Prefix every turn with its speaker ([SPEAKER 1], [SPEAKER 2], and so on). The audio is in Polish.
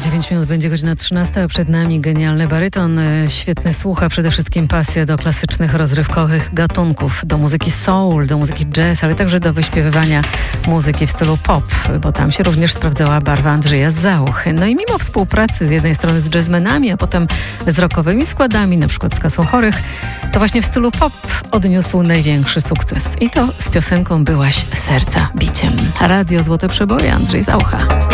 [SPEAKER 1] 9 minut będzie godzina 13, a przed nami genialny baryton, świetny słuch, a przede wszystkim pasja do klasycznych, rozrywkowych gatunków, do muzyki soul, do muzyki jazz, ale także do wyśpiewywania muzyki w stylu pop, bo tam się również sprawdzała barwa Andrzeja Zauch. No i mimo współpracy z jednej strony z jazzmenami, a potem z rockowymi składami, na przykład z Kasą Chorych, to właśnie w stylu pop odniósł największy sukces. I to z piosenką Byłaś serca biciem. Radio Złote Przeboje, Andrzej Zaucha.